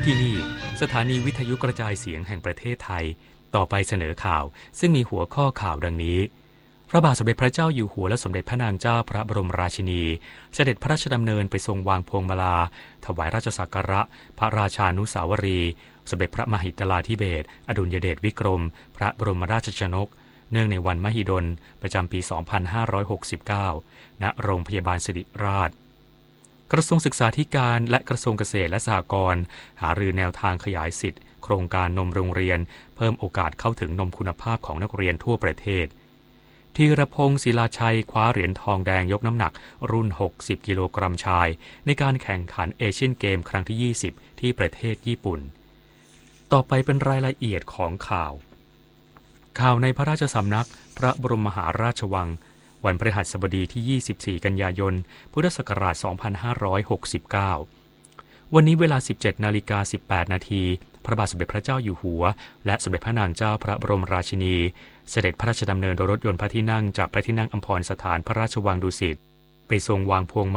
ที่นี่สถานีวิทยุกระจายเสียงแห่งประเทศไทยต่อไปเสนอข่าวซึ่งมีหัวข้อข่าวดังนี้พระบาทสมเด็จพระเจ้าอยู่หัวและสมเด็จพระนางเจ้าพระบรมราชินีเสด็จพระราชดำเนินไปทรงวางพวงมาลาถวายราชสักการะพระราชานุสาวรีย์สมเด็จพระมหิดลาธิเบศรอดุลยเดชวิกรมพระบรมราชชนกเนื่องในวันมหิดลประจำปี 2569 ณ โรงพยาบาลศิริราชกระทรวงศึกษาธิการและกระทรวงเกษตรและสหกรณ์หารือแนวทางขยายสิทธิโครงการนมโรงเรียนเพิ่มโอกาสเข้าถึงนมคุณภาพของนักเรียนทั่วประเทศธีรพงศ์ศิลาชัยคว้าเหรียญทองแดงยกน้ำหนักรุ่น60กิโลกรัมชายในการแข่งขันเอเชียนเกมครั้งที่20ที่ประเทศญี่ปุ่นต่อไปเป็นรายละเอียดของข่าวในพระราชสำนักพระบรมมหาราชวังวันพฤหัสบดีที่24กันยายนพุทธศักราช2569วันนี้เวลา 17:18 นาทีพระบาทสมเด็จพระเจ้าอยู่หัวและสมเด็จพระนางเจ้าพระบรมราชินีเสด็จพระราชดำเนินโดยรถยนต์พระที่นั่งจากพระที่นั่งอัมพรสถานพระราชวังดุสิตไปทรงวางพวง